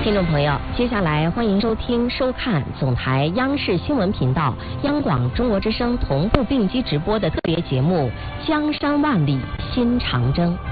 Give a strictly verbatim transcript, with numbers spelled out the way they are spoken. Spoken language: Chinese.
听众朋友，接下来欢迎收听收看总台央视新闻频道、央广中国之声同步并机直播的特别节目《江山万里新长征》。